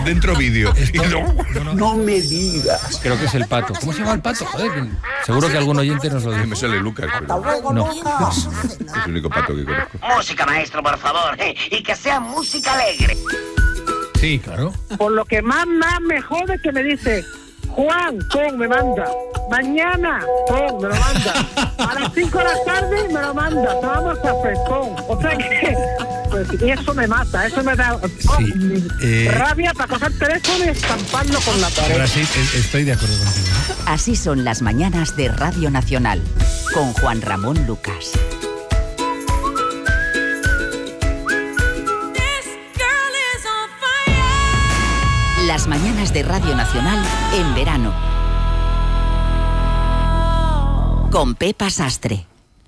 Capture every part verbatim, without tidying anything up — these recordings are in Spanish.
Dentro vídeo. Esto, no, no, no me digas. Creo que es el pato. ¿Cómo se llama el pato? Joder, seguro que algún oyente nos lo Me dice. sale Lucas, pero No. es el único pato que conozco. Música, maestro, por favor, eh, y que sea música alegre. Sí, claro. Por lo que más, más me jode que me dice, Juan, pon, me manda. Mañana, pon, me lo manda. A las cinco de la tarde me lo manda. Vamos a hacer, pon. O sea que, pues eso me mata, eso me da oh, Sí, eh... rabia para coger el teléfono y estamparlo con la pared. Ahora sí, estoy de acuerdo contigo. Así son las mañanas de Radio Nacional, con Juan Ramón Lucas. Las mañanas de Radio Nacional en verano. Con Pepa Sastre.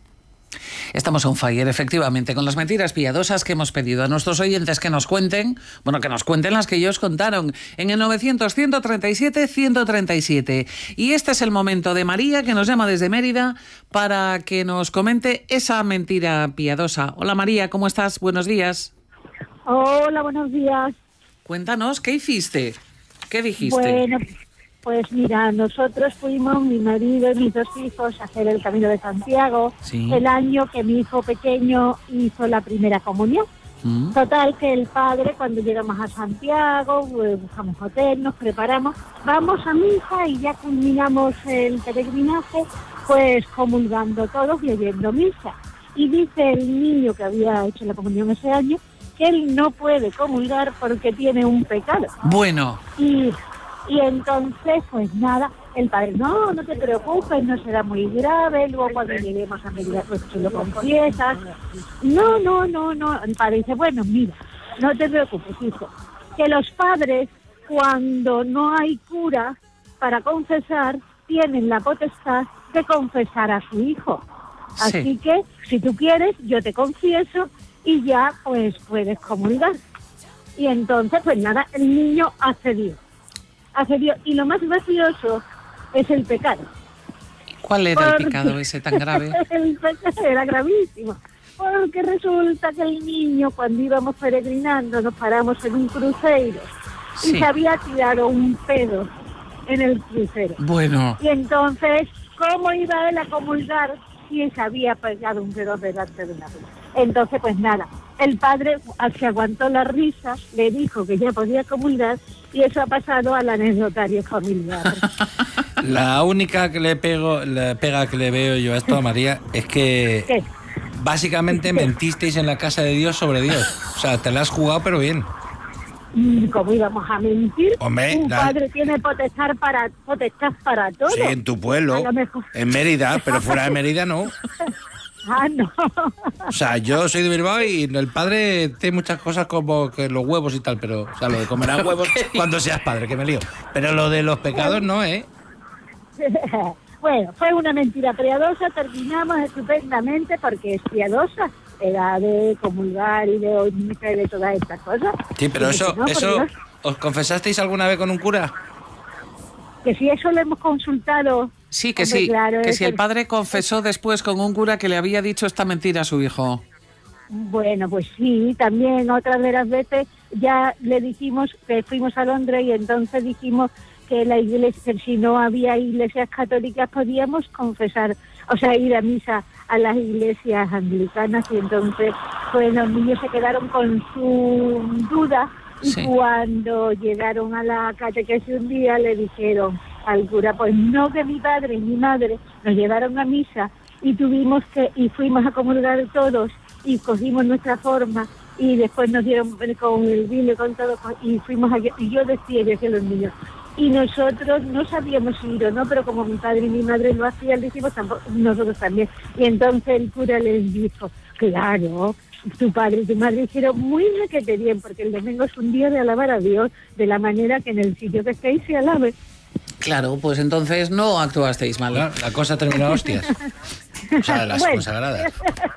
Estamos on fire, efectivamente, con las mentiras piadosas que hemos pedido a nuestros oyentes que nos cuenten, bueno, que nos cuenten las que ellos contaron en el novecientos, ciento treinta y siete, ciento treinta y siete. Y este es el momento de María, que nos llama desde Mérida, para que nos comente esa mentira piadosa. Hola María, ¿cómo estás? Buenos días. Hola, buenos días. Cuéntanos, ¿qué hiciste? ¿Qué dijiste? Bueno, pues mira, nosotros fuimos, mi marido y mis dos hijos, a hacer el Camino de Santiago, sí. El año que mi hijo pequeño hizo la primera comunión. ¿Mm? Total, que el padre, cuando llegamos a Santiago, pues, buscamos hotel, nos preparamos, vamos a misa y ya culminamos el peregrinaje, pues comulgando todos y oyendo misa. Y dice el niño que había hecho la comunión ese año, que él no puede comulgar porque tiene un pecado. Bueno. Y, y entonces, pues nada, el padre, no, no te preocupes, no será muy grave, luego cuando lleguemos a Mérida, pues tú lo confiesas. No, no, no, no. El padre dice, bueno, mira, no te preocupes, hijo, que los padres, cuando no hay cura para confesar, tienen la potestad de confesar a su hijo. Así Sí. que, si tú quieres, yo te confieso y ya pues puedes comulgar. Y entonces pues nada, el niño accedió accedió y lo más gracioso es el pecado. ¿Cuál era Porque el pecado ese tan grave? el pecado era gravísimo, porque resulta que el niño, cuando íbamos peregrinando, nos paramos en un crucero y Sí. se había tirado un pedo en el crucero. Bueno. Y entonces, ¿cómo iba él a comulgar si se había pegado un pedo delante de una risa? Entonces, pues nada, el padre se aguantó la risa, le dijo que ya podía comulgar y eso ha pasado al anecdotario familiar. La única que le pego, la pega que le veo yo a esto a María es que ¿Qué? básicamente mentisteis en la casa de Dios sobre Dios. O sea, te la has jugado pero bien. ¿Cómo íbamos a mentir? Hombre, un la- padre tiene potestad para, potestad para todo. Sí, en tu pueblo, A lo mejor. en Mérida, pero fuera de Mérida no. Ah, no. O sea, yo soy de Bilbao y el padre tiene muchas cosas como que los huevos y tal, pero, o sea, lo de comerás huevos cuando seas padre, que me lío. Pero lo de los pecados no, ¿eh? Bueno, fue una mentira piadosa, terminamos estupendamente porque es piadosa, era de comulgar y de oír misa y de todas estas cosas. Sí, pero Y eso, no, por eso, Dios, ¿os confesasteis alguna vez con un cura? que si eso lo hemos consultado. Sí, que hombre, sí, claro, que es si el el- padre confesó después con un cura que le había dicho esta mentira a su hijo. Bueno, pues sí, también otras de las veces ya le dijimos que fuimos a Londres y entonces dijimos que la iglesia, si no había iglesias católicas, podíamos confesar, o sea, ir a misa a las iglesias anglicanas y entonces pues los niños se quedaron con su duda y Sí. cuando llegaron a la catequesis un día le dijeron al cura, pues no, que mi padre y mi madre nos llevaron a misa y tuvimos que, y fuimos a comulgar todos y cogimos nuestra forma y después nos dieron con el vino y con todo y fuimos allá, y yo decía, yo decía a los niños, y nosotros no sabíamos si ir o no, pero como mi padre y mi madre lo hacían, dijimos tampoco, nosotros también. Y entonces el cura les dijo, claro, tu padre y tu madre dijeron muy requete bien, porque el domingo es un día de alabar a Dios, de la manera que en el sitio que estéis se alabe. Claro, pues entonces no actuasteis mal. Claro, la cosa terminó a hostias. O sea, las Bueno. consagradas.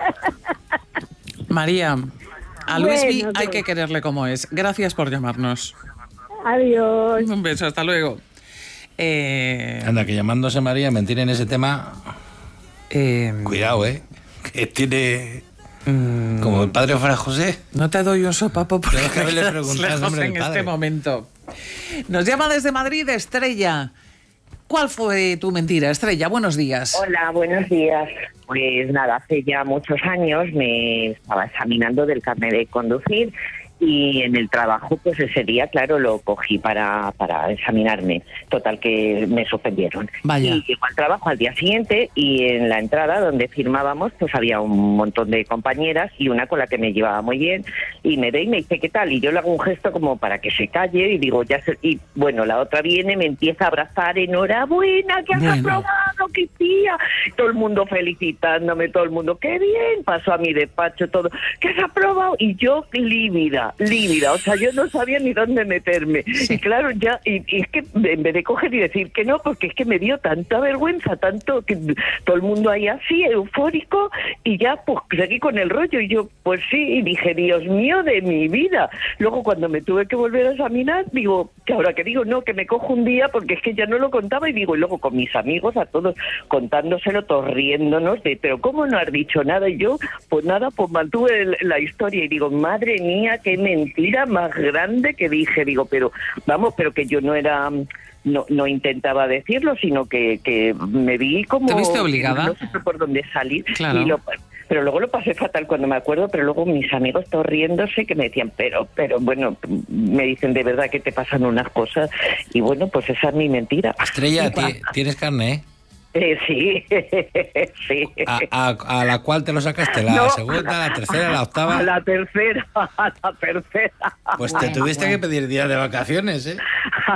María, a Luismi Bueno, hay pues. que quererle como es. Gracias por llamarnos. Adiós. Un beso, hasta luego. Eh, Anda, que llamándose María, mentir en ese tema, eh, cuidado, ¿eh? Que tiene... mm, Como el padre fuera José. no te doy un sopapo porque Tengo que me haberle quedas preguntado el lejos nombre en del padre. este momento. Nos llama desde Madrid Estrella. ¿Cuál fue tu mentira, Estrella? Buenos días. Hola, buenos días. Pues nada, hace ya muchos años me estaba examinando del carnet de conducir y en el trabajo, pues ese día, claro, lo cogí para, para examinarme. Total, que me suspendieron. Vaya. Y llego al trabajo al día siguiente y en la entrada donde firmábamos, pues había un montón de compañeras y una con la que me llevaba muy bien y me ve y me dice, ¿qué tal? Y yo le hago un gesto como para que se calle y digo, ya sé. Y bueno, la otra viene, me empieza a abrazar, enhorabuena, que has Bueno. aprobado, qué tía. Todo el mundo felicitándome, todo el mundo, qué bien. Pasó a mi despacho todo, que has aprobado. Y yo lívida. lívida, o sea, yo no sabía ni dónde meterme. Sí. Y claro, ya, y, y es que en vez de coger y decir que no, porque es que me dio tanta vergüenza, tanto, que todo el mundo ahí así, eufórico, y ya, pues, seguí con el rollo, y yo, pues sí, y dije, Dios mío de mi vida. Luego, cuando me tuve que volver a examinar, digo, que ahora que digo, no, que me cojo un día, porque es que ya no lo contaba, y digo, y luego con mis amigos, a todos, contándoselo, todos riéndonos, de, pero ¿cómo no has dicho nada? Y yo, pues nada, pues mantuve el, la historia, y digo, madre mía, qué mentira más grande que dije, digo, pero vamos, pero que yo no era, no, no intentaba decirlo, sino que, que me vi como... ¿Te viste obligada? No sé por dónde salir. Claro. Y lo, pero luego lo pasé fatal cuando me acuerdo, pero luego mis amigos todos riéndose que me decían, pero, pero bueno, me dicen de verdad que te pasan unas cosas, y bueno, pues esa es mi mentira. Estrella, ti- ¿tienes carne, eh? Eh, sí, sí. A, a- a la cual te lo sacaste? ¿La No, segunda, la tercera, la octava? A la tercera, a la tercera. Pues te tuviste que pedir días de vacaciones, ¿eh?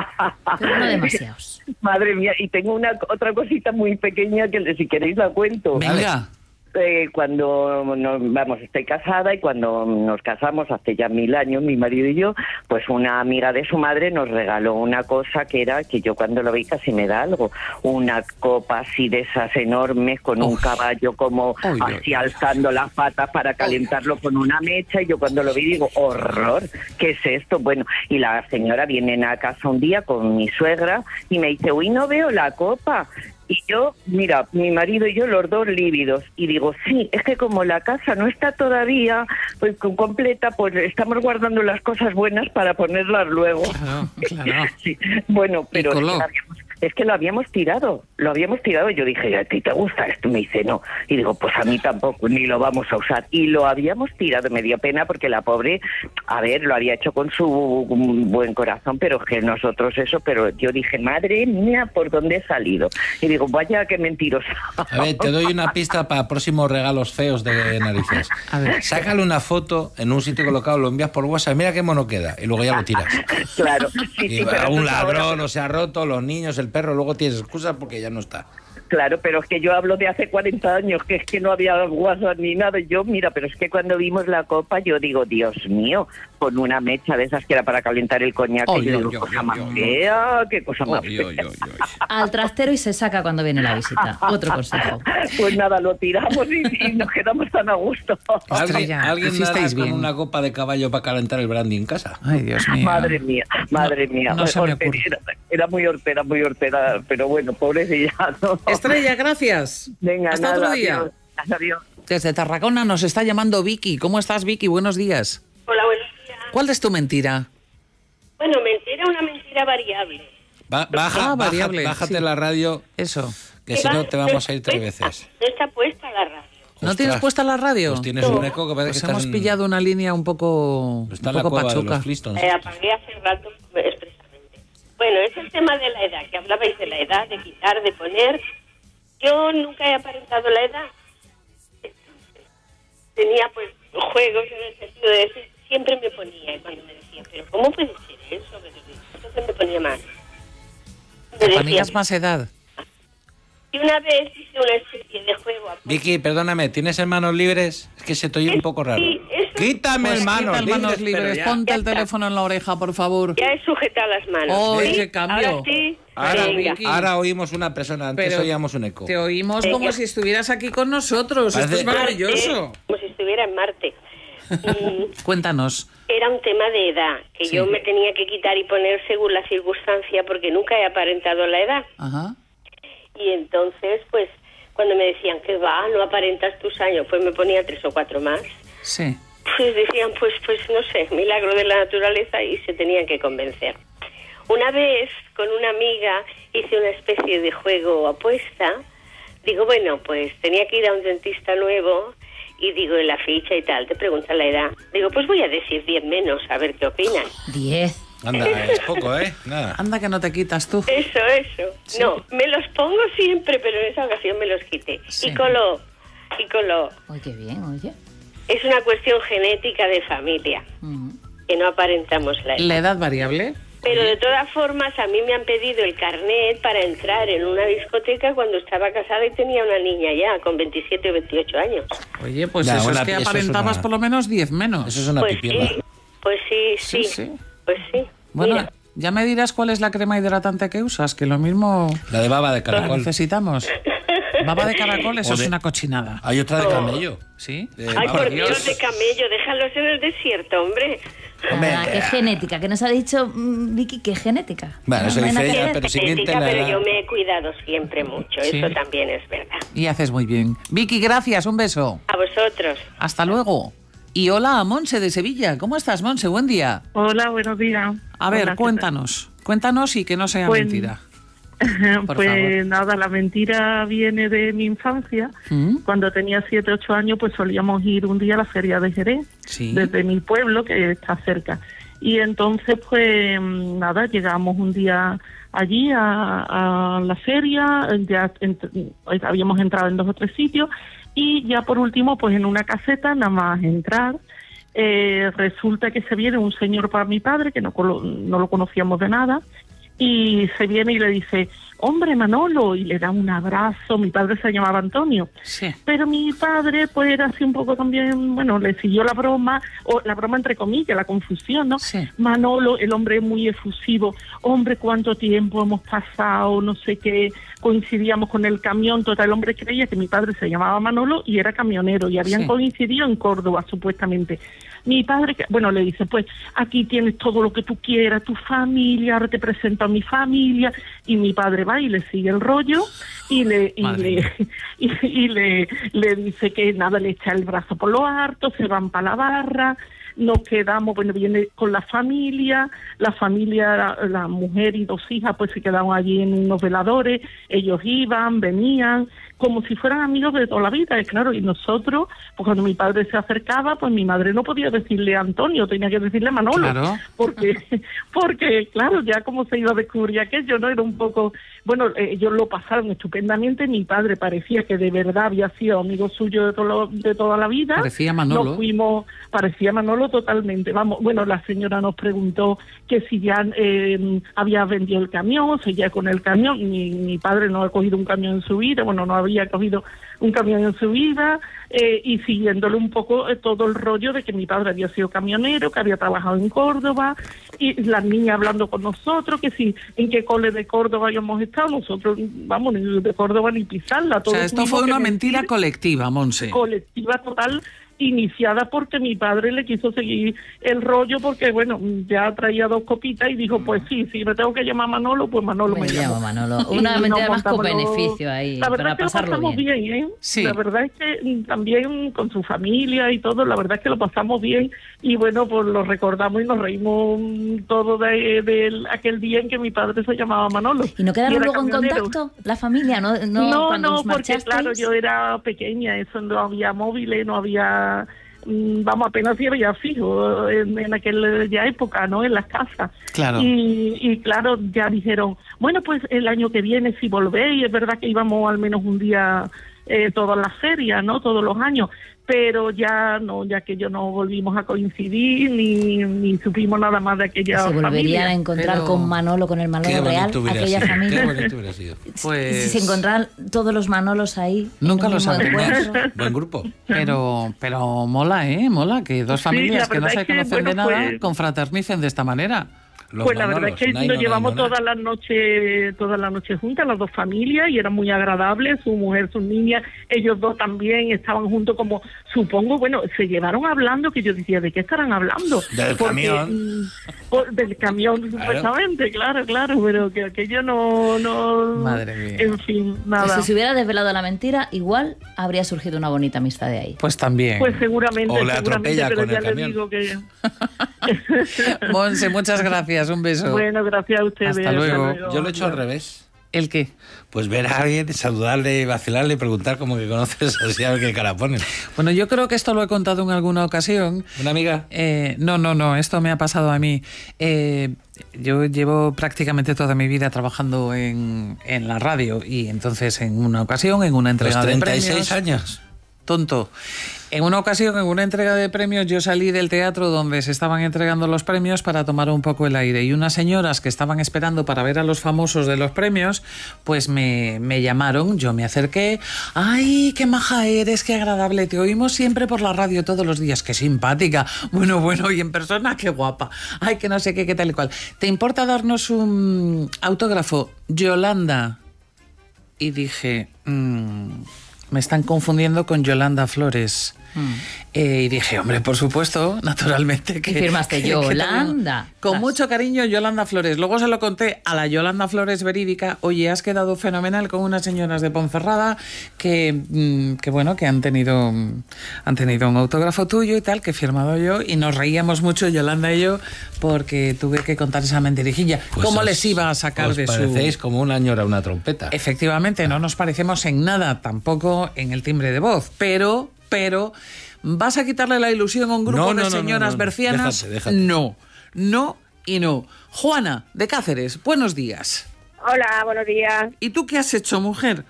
Pero no demasiados. Madre mía, y tengo una otra cosita muy pequeña que si queréis la cuento. Venga. Eh, cuando nos, vamos, estoy casada, y cuando nos casamos hace ya mil años, mi marido y yo, pues una amiga de su madre nos regaló una cosa que era, que yo cuando lo vi casi me da algo, una copa así de esas enormes con un Uf. caballo como Uy, uy, así alzando las patas para calentarlo con una mecha, y yo cuando lo vi digo, horror, ¿qué es esto? Bueno, y la señora viene a casa un día con mi suegra y me dice, uy, no veo la copa. Y yo, mira, mi marido y yo, los dos lívidos, y digo, sí, es que como la casa no está todavía pues con- completa, pues estamos guardando las cosas buenas para ponerlas luego. Claro, claro. Sí, bueno, pero es que, coló. la habíamos, es que lo habíamos tirado, lo habíamos tirado, y yo dije, ¿a ti te gusta esto? Me dice, no, y digo, pues a mí tampoco, ni lo vamos a usar, y lo habíamos tirado. Me dio pena porque la pobre, a ver, lo había hecho con su buen corazón, pero que nosotros eso, pero yo dije, madre mía, ¿por dónde he salido? Y digo, vaya, qué mentirosa. A ver, te doy una pista para próximos regalos feos de narices. A ver. Sácale una foto en un sitio colocado, lo envías por WhatsApp, mira qué mono queda, y luego ya lo tiras. Claro, sí, Y sí, pero a un eso ahora- ladrón o se ha roto, los niños, el perro, luego tienes excusas porque ya no está. Claro, pero es que yo hablo de hace cuarenta años, que es que no había WhatsApp ni nada. Y yo, mira, pero es que cuando vimos la copa, yo digo, Dios mío, con una mecha de esas que era para calentar el coñac, Oy, y yo oy, digo, oy, cosa oy, más oy, fea, qué cosa más Oy, fea. oy, oy, oy. Al trastero y se saca cuando viene la visita. Otro consejo. Pues nada, lo tiramos y, y nos quedamos tan a gusto. Estrella, ¿Alguien, ¿alguien hicisteis nada con bien. una copa de caballo para calentar el brandy en casa? Ay, Dios mío. Madre mía, madre No- mía. no se me ocurre. Hortera, era muy hortera, muy hortera, pero bueno, pobrecilla, ¿no? Estrella, gracias. Venga, Hasta nada, otro día. adiós, adiós. Desde Tarragona nos está llamando Vicky. ¿Cómo estás, Vicky? Buenos días. Hola, buenos días. ¿Cuál es tu mentira? Bueno, mentira, una mentira variable. Ba- baja, Ah, baja- variable, bájate sí. la radio, Eso. que si no te vamos a ir tres veces. No está puesta la radio. ¿No Ostras, tienes puesta la radio? Pues tienes un eco que parece Pues que hemos estás en- pillado una línea un poco, Está un en la poco cueva de pachuca. los Flintstones. Eh, apagué hace rato expresamente. Bueno, es el tema de la edad, que hablabais de la edad, de quitar, de poner. Yo nunca he aparentado la edad. Tenía pues juegos en el sentido de decir, siempre me ponía, y cuando me decían, pero ¿cómo puede ser eso? Entonces me ponía más. Me ¿Te decía, ponías más edad? y una vez hice una especie de juego a Vicky, perdóname, ¿tienes hermanos libres? Es que se te oye un poco raro. Sí, eso- Quítame Pues el manos quita el manos libres, pero libres. ya. Ponte Ya el está. teléfono en la oreja, por favor. Ya he sujetado las manos. ¡Oh, ¿Sí? qué cambio! Ahora sí. Ahora, Venga. Vicky. ahora oímos una persona, antes Pero oíamos un eco. Te oímos Venga. como si estuvieras aquí con nosotros. Esto Parece- es maravilloso. Marte, como si estuviera en Marte. Mm, Cuéntanos. era un tema de edad, que Sí. yo me tenía que quitar y poner según la circunstancia, porque nunca he aparentado la edad. Ajá. Y entonces, pues, cuando me decían que va, no aparentas tus años, pues me ponía tres o cuatro más. Sí. Pues decían, pues, pues no sé, milagro de la naturaleza, y se tenían que convencer. Una vez, con una amiga, hice una especie de juego apuesta. Digo, bueno, pues tenía que ir a un dentista nuevo y digo, en la ficha y tal, te preguntan la edad. Digo, pues voy a decir diez menos, a ver qué opinan. diez. Anda, es poco, ¿eh? Nada. Anda que no te quitas tú. Eso, eso. Sí. No, me los pongo siempre, pero en esa ocasión me los quité. Sí. Y coló, y coló. Oye, qué bien, oye. Es una cuestión genética de familia, Mm. que no aparentamos la edad. ¿La edad variable? Pero de todas formas, a mí me han pedido el carnet para entrar en una discoteca cuando estaba casada y tenía una niña ya, con veintisiete o veintiocho años. Oye, pues Ya, eso una- es que eso es aparentabas una- por lo menos diez menos. Eso es una Pues pipierda. sí, pues sí, sí, Sí, sí. pues sí. Bueno, Mira, ya me dirás cuál es la crema hidratante que usas, que lo mismo La de baba de la caracol. necesitamos. Baba de caracol, eso O de- es una cochinada. Hay otra de camello. ¿Sí? De ay, baba. por Dios, de camello, déjalos en el desierto, hombre. Hombre, Ah, qué eh, genética, que nos ha dicho mm, Vicky que es genética. Bueno, eso No hay dice nada que ella, ver. pero si Genética, miente la pero edad. yo me he cuidado siempre mucho, Sí. eso también es verdad. Y haces muy bien. Vicky, gracias, un beso. A vosotros. Hasta luego. Y hola a Monse de Sevilla. ¿Cómo estás, Monse? Buen día. Hola, buenos días. A ver, Hola, ¿qué cuéntanos. Cuéntanos y que no sea Pues- mentira. tal? por Pues favor. nada, la mentira viene de mi infancia. ¿Mm? Cuando tenía siete, ocho años, pues solíamos ir un día a la feria de Jerez, Sí. desde mi pueblo, que está cerca. Y entonces, pues nada, llegamos un día allí a, a la feria, ya ent- habíamos entrado en dos o tres sitios, y ya por último, pues en una caseta, nada más entrar, eh, resulta que se viene un señor para mi padre, que no, colo- no lo conocíamos de nada, y se viene y le dice, hombre Manolo, y le da un abrazo. Mi padre se llamaba Antonio. Sí. Pero mi padre, pues era así un poco también, bueno, le siguió la broma, o la broma entre comillas, la confusión, ¿no? Sí. Manolo, el hombre es muy efusivo, hombre, cuánto tiempo hemos pasado, no sé qué, coincidíamos con el camión, total, el hombre creía que mi padre se llamaba Manolo y era camionero, y habían Sí. coincidido en Córdoba, supuestamente. Mi padre, que- bueno, le dice, pues aquí tienes todo lo que tú quieras, tu familia, ahora te presento a mi familia, y mi padre va y le sigue el rollo y le y Madre le, mía. y, y le le dice que nada, le echa el brazo por lo harto, se van para la barra, nos quedamos, bueno, viene con la familia, la familia, la, la mujer y dos hijas, pues se quedaron allí en unos veladores, ellos iban, venían, como si fueran amigos de toda la vida, y claro, y nosotros, pues cuando mi padre se acercaba, pues mi madre no podía decirle Antonio, tenía que decirle Manolo, Claro. porque, porque claro, ya como se iba a descubrir aquello, ¿no? Era un poco, bueno, eh, ellos lo pasaron estupendamente, mi padre parecía que de verdad había sido amigo suyo de, todo lo- de toda la vida. Parecía Manolo. Nos fuimos, parecía Manolo totalmente, vamos, bueno, la señora nos preguntó que si ya eh, había vendido el camión, seguía con el camión, mi, mi padre no ha cogido un camión en su vida, bueno, no había cogido un camión en su vida, eh, y siguiéndole un poco eh, todo el rollo de que mi padre había sido camionero, que había trabajado en Córdoba, y las niñas hablando con nosotros, que si en qué cole de Córdoba habíamos estado, nosotros, vamos, ni de Córdoba ni pisarla. O sea, esto fue una mentira colectiva, Monse. Colectiva total, iniciada porque mi padre le quiso seguir el rollo, porque bueno, ya traía dos copitas y dijo, pues sí, si me tengo que llamar Manolo, pues Manolo me, Me llamo. llamo Manolo. Y Una nos mentira más con montamos los- beneficio ahí, La verdad para es que lo pasarlo pasamos bien. bien, ¿eh? Sí. La verdad es que mm, también con su familia y todo, la verdad es que lo pasamos bien, y bueno, pues lo recordamos y nos reímos mm, todo de, de aquel día en que mi padre se llamaba Manolo. ¿Y no quedaron era luego en camionero. contacto la familia? No, no, No, cuando no, os porque marchasteis. claro, yo era pequeña, eso no había móviles, no había, mm, vamos, apenas si había fijo en, en aquella época, ¿no? En las casas. Claro. Y, y claro, ya dijeron, bueno, pues el año que viene si volvéis, es verdad que íbamos al menos un día eh, todas las ferias, ¿no? Todos los años, pero ya no, ya que yo no volvimos a coincidir, ni, ni supimos nada más de aquella Se volverían familia. a encontrar Pero- con Manolo, con el Qué Manolo real, bonito hubiera aquella sido. Qué familia. bonito hubiera sido. Pues- Si se encontraran todos los Manolos ahí. en Nunca un lo mismo sabremos. encuentro. Buen grupo. Pero, pero mola, ¿eh? Mola que dos Sí, familias la que no verdad se es que, conocen de bueno, nada pues- confraternicen de esta manera. Los Pues la verdad Manolos, es que Naino, nos llevamos Naino, todas las noches, todas las noches juntas, las dos familias, y era muy agradable, su mujer, sus niñas, ellos dos también estaban juntos, como supongo, bueno, se llevaron hablando, que yo decía, ¿de qué estarán hablando? Del camión. mm, por- del camión, supuestamente, claro, claro, pero que aquello no, no, Madre mía. en fin, nada. Si se hubiera desvelado la mentira, igual habría surgido una bonita amistad de ahí. Pues también. Pues seguramente, O le seguramente, atropella pero con ya el le camión. digo que... Monse, muchas gracias. gracias, un beso. Bueno, gracias a ustedes. Hasta luego. Yo lo he hecho al revés. ¿El qué? Pues ver a alguien, saludarle, vacilarle y preguntar como que conoces así a ver qué cara ponen. Bueno, yo creo que esto lo he contado en alguna ocasión. ¿Una amiga? Eh, no, no, no, esto me ha pasado a mí. Eh, yo llevo prácticamente toda mi vida trabajando en, en la radio y entonces en una ocasión, en una entrega Los de treinta y premios... seis años. Tonto. En una ocasión, en una entrega de premios, yo salí del teatro donde se estaban entregando los premios para tomar un poco el aire. Y unas señoras que estaban esperando para ver a los famosos de los premios, pues me, me llamaron, yo me acerqué. ¡Ay, qué maja eres, qué agradable! Te oímos siempre por la radio todos los días. ¡Qué simpática! Bueno, bueno, y en persona, qué guapa. ¡Ay, que no sé qué, qué tal y cual! ¿Te importa darnos un autógrafo? Yolanda. Y dije... Mmm, me están confundiendo con Yolanda Flores. Mm. Eh, y dije, hombre, por supuesto, naturalmente que... Y firmaste que, Yolanda. Que con mucho cariño, Yolanda Flores. Luego se lo conté a la Yolanda Flores verídica. Oye, has quedado fenomenal con unas señoras de Ponferrada que, que bueno, que han tenido, han tenido un autógrafo tuyo y tal, que he firmado yo. Y nos reíamos mucho, Yolanda y yo, porque tuve que contar esa mentirijilla. Pues ¿Cómo os, les iba a sacar os de su...? parecéis como una ñora una trompeta. Efectivamente, no nos parecemos en nada, tampoco en el timbre de voz, pero... pero ¿vas a quitarle la ilusión a un grupo no, no, de señoras no, no, no. bercianas? Déjate, déjate. No, no y no. Juana, de Cáceres, buenos días. Hola, buenos días. ¿Y tú qué has hecho, mujer?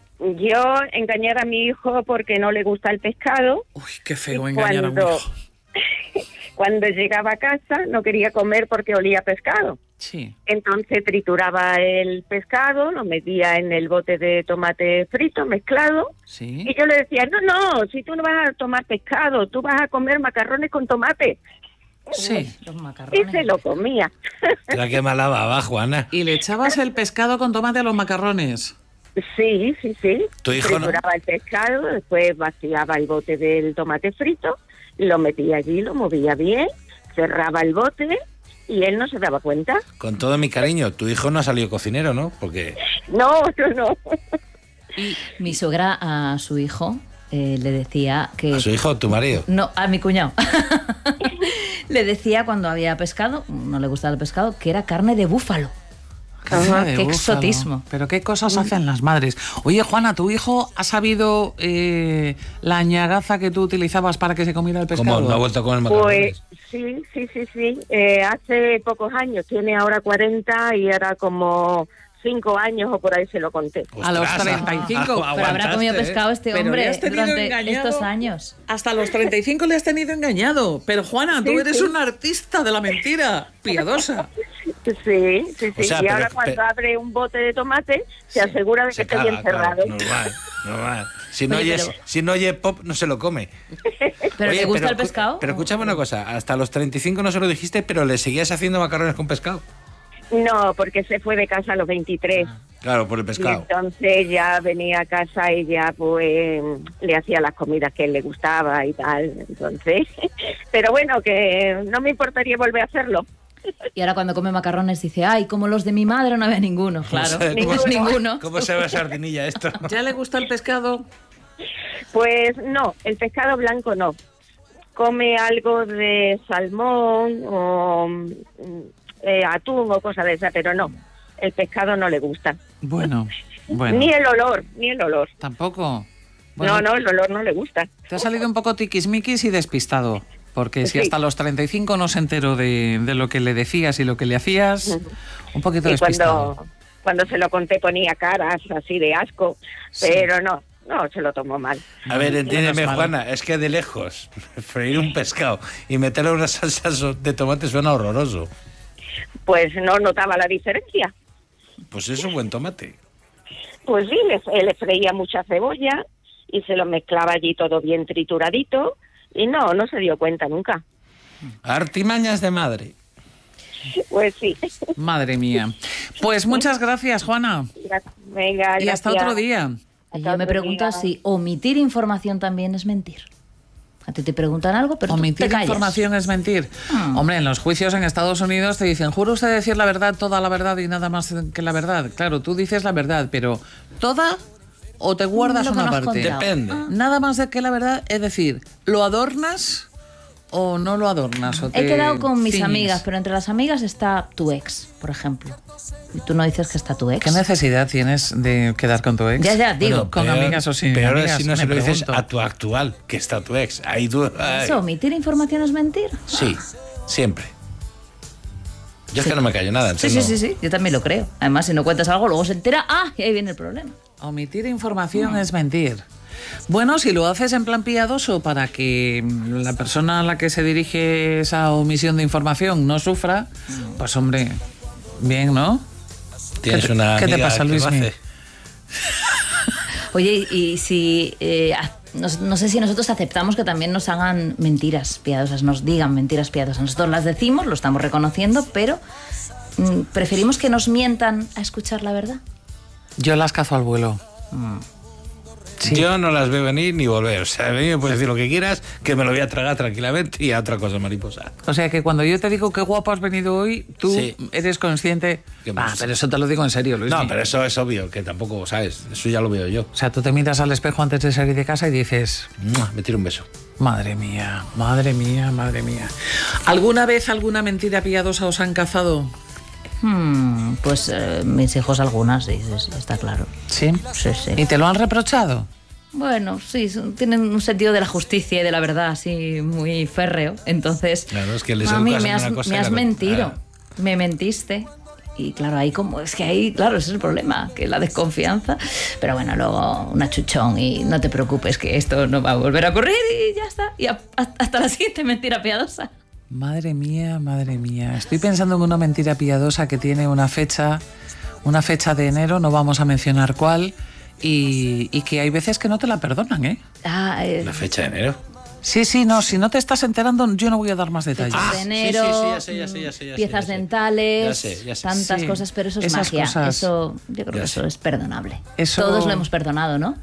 Yo engañar a mi hijo porque no le gusta el pescado. Uy, qué feo y engañar cuando, a un hijo. Cuando llegaba a casa no quería comer porque olía a pescado. Sí. Entonces trituraba el pescado, lo metía en el bote de tomate frito mezclado. Sí. Y yo le decía, no, no, si tú no vas a tomar pescado, tú vas a comer macarrones con tomate. Sí. Los macarrones. Y se lo comía. Era que mala baba, Juana. ¿Y le echabas el pescado con tomate a los macarrones? Sí, sí, sí. ¿Tu hijo no? Trituraba el pescado, después vaciaba el bote del tomate frito, lo metía allí, lo movía bien, cerraba el bote y él no se daba cuenta. Con todo mi cariño, tu hijo no ha salido cocinero, ¿no? Porque... No, no, no. Y mi suegra a su hijo eh, le decía que... ¿A su hijo o tu marido? No, a mi cuñado. Le decía cuando había pescado, no le gustaba el pescado, que era carne de búfalo. Carne de Qué búfalo. exotismo. Pero qué cosas hacen las madres. Oye, Juana, ¿tu hijo ha sabido eh, la añagaza que tú utilizabas para que se comiera el pescado? ¿Cómo? ¿No ha vuelto a comer macarrones? Pues sí, sí, sí, sí. Eh, hace pocos años, tiene ahora cuarenta y era como cinco años o por ahí se lo conté. A los treinta y cinco. Pero habrá comido pescado este Pero le hombre has tenido durante engañado. estos años. Hasta los treinta y cinco le has tenido engañado. Pero Juana, tú Sí, eres sí. una artista de la mentira, piadosa. Sí, sí, sí. O sea, y pero- ahora cuando pero- abre un bote de tomate, se asegura de que Se esté caga, bien claro, cerrado. normal, normal. Si no, Oye, oye, pero- si no oye pop, no se lo come. ¿Pero Oye, le gusta el escu- pescado? Pero escúchame una cosa, hasta los treinta y cinco no se lo dijiste, pero le seguías haciendo macarrones con pescado. No, porque se fue de casa a los veintitrés. Claro, por el Y pescado. entonces ya venía a casa y ya pues le hacía las comidas que él le gustaba y tal. Entonces, pero bueno, que no me importaría volver a hacerlo. Y ahora cuando come macarrones dice, ay, como los de mi madre no había ninguno. Claro, sabe- ninguno. cómo- ninguno. ¿Cómo se ve sardinilla esto? ¿Ya le gusta el pescado? Pues no, el pescado blanco no. Come algo de salmón o mm, eh, atún o cosas de esas, pero no. El pescado no le gusta. Bueno, bueno. Ni el olor, ni el olor. Tampoco. Bueno, No, no, el olor no le gusta. Te ha salido un poco tiquismiquis y despistado. Porque si Sí. hasta los treinta y cinco no se enteró de, de lo que le decías y lo que le hacías, un poquito Y despistado. cuando, cuando se lo conté ponía caras así de asco, Sí. pero no, no, se lo tomó mal. A ver, entiéndeme, Menos mal. Juana, es que de lejos, freír un pescado y meterle una salsa so- de tomate suena horroroso. Pues no notaba la diferencia. Pues es un buen tomate. Pues sí, le, le freía mucha cebolla y se lo mezclaba allí todo bien trituradito y no, no se dio cuenta nunca. Artimañas de madre. Pues sí. Madre mía. Pues muchas gracias, Juana. Venga, Y hasta gracias. otro día. Y yo me pregunto si omitir información también es mentir. A ti te preguntan algo, pero tú Omitir te callas. información es mentir. Ah. Hombre, en los juicios en Estados Unidos te dicen, ¿jura usted decir la verdad, toda la verdad y nada más que la verdad? Claro, tú dices la verdad, pero ¿toda o te guardas Lo que una nos has parte? contado. Depende. Ah. Nada más de que la verdad, es decir, ¿lo adornas o no lo adornas? O He te quedado con mis ciñes? amigas, pero entre las amigas está tu ex, por ejemplo. Y tú no dices que está tu ex. ¿Qué necesidad tienes de quedar con tu ex? Ya, ya, digo. Bueno, con peor- amigas o sin peor amigas, es si no me se lo dices pregunto. a tu actual, que está tu ex. Ahí tú... ay. ¿Eso, omitir información es mentir? Sí, siempre. Yo es que no me callo nada. Sí, entonces sí, no- sí, sí, yo también lo creo. Además, si no cuentas algo, luego se entera, ah, y ahí viene el problema. Omitir información es mentir. Bueno, si lo haces en plan piadoso para que la persona a la que se dirige esa omisión de información no sufra, pues hombre, bien, ¿no? Tienes ¿Qué te- una qué te amiga pasa, que lo Luismi? hace. Oye, y si... eh, a- no, no sé si nosotros aceptamos que también nos hagan mentiras piadosas, nos digan mentiras piadosas. Nosotros las decimos, lo estamos reconociendo, pero mm, preferimos que nos mientan a escuchar la verdad. Yo las cazo al vuelo. Sí. Yo no las veo venir ni volver. O sea, a mí me puedes decir lo que quieras, que me lo voy a tragar tranquilamente y a otra cosa, mariposa. O sea que cuando yo te digo qué guapo has venido hoy, tú Sí. eres consciente... Que me Ah, gusta. pero eso te lo digo en serio, Luis. No, pero eso es obvio, que tampoco, ¿sabes? Eso ya lo veo yo. O sea, tú te miras al espejo antes de salir de casa y dices... ¡Mua! Me tiro un beso. Madre mía, madre mía, madre mía. ¿Alguna vez alguna mentira piadosa os han cazado? Hmm, pues eh, mis hijos algunas, sí, sí, sí, está claro. ¿Sí? Sí, sí. ¿Y te lo han reprochado? Bueno, sí, son- tienen un sentido de la justicia y de la verdad así muy férreo. Entonces, Claro, es que les mami, educas me en has, una cosa me y has la- mentido, Ah. me mentiste. Y claro, ahí como, es que ahí, claro, ese es el problema, que la desconfianza. Pero bueno, luego una chuchón y no te preocupes que esto no va a volver a ocurrir y ya está. Y a- hasta la siguiente mentira piadosa. Madre mía, madre mía. Estoy pensando en una mentira piadosa que tiene una fecha, una fecha de enero, no vamos a mencionar cuál, y, y que hay veces que no te la perdonan, ¿eh? Ah, eh, La fecha de enero. Sí, sí, no, si no te estás enterando, yo no voy a dar más detalles. fechas Ah, de sí, enero, sí, sí, ya sé, ya sé, ya sé, ya sé, piezas ya sé. dentales, Ya sé, ya sé. tantas Sí, cosas, pero eso es esas magia. cosas. Eso, yo creo Ya que sé. eso es perdonable. Eso- Todos lo hemos perdonado, ¿no?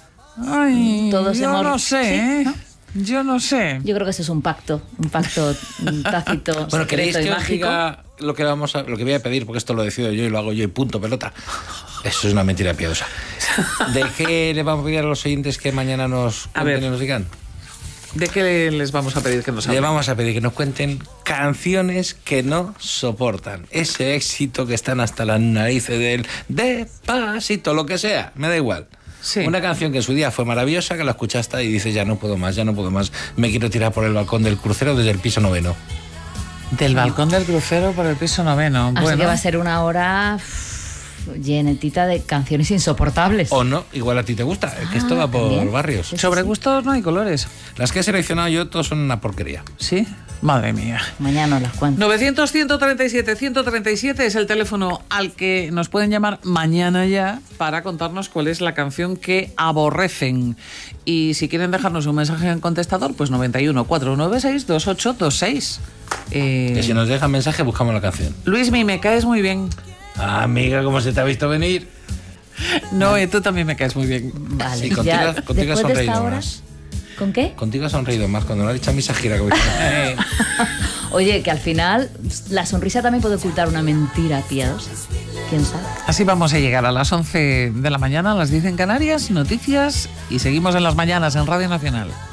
Ay, Todos yo hemos- no sé, ¿Sí? ¿eh? ¿No? Yo no sé. Yo creo que eso es un pacto, un pacto mm, tácito, Bueno, ¿queréis secreto y que os mágico. diga lo que, vamos a, lo que voy a pedir? Porque esto lo decido yo y lo hago yo y punto, pelota. Eso es una mentira piadosa. ¿De qué le vamos a pedir a los oyentes que mañana nos A cuenten ver. y nos digan? ¿De qué les vamos a pedir que nos Le hablen? vamos a pedir que nos cuenten canciones que no soportan. Ese éxito que están hasta las narices del Despacito, lo que sea, me da igual. Sí. Una canción que en su día fue maravillosa, que la escuchaste y dices, ya no puedo más, ya no puedo más. Me quiero tirar por el balcón del crucero desde el piso noveno. Del balcón del crucero por el piso noveno. Así bueno, que va a ser una hora uf, llenetita de canciones insoportables. O no, igual a ti te gusta, es que esto va por también. barrios. Sí, sí, sobre sí. gustos no hay colores. Las que he seleccionado yo, todas son una porquería. ¿Sí? Madre mía. Mañana os las cuento. novecientos, ciento treinta y siete, ciento treinta y siete es el teléfono al que nos pueden llamar mañana ya para contarnos cuál es la canción que aborrecen. Y si quieren dejarnos un mensaje en contestador, pues noventa y uno, cuatrocientos noventa y seis, veintiocho veintiséis. Eh, Que si nos dejan mensaje, buscamos la canción. Luismi, me caes muy bien. Ah, amiga, ¿cómo se te ha visto venir? No, y tú también me caes muy bien. Vale, Sí, contigo- ya contigo he después de sonreído esta hora... más. ¿Con qué? Contigo he sonreído más cuando lo ha dicho a misa gira. Como... eh. Oye, que al final la sonrisa también puede ocultar una mentira piadosa. ¿Quién sabe? Así vamos a llegar a las once de la mañana, a las diez en Canarias, noticias y seguimos en las mañanas en Radio Nacional.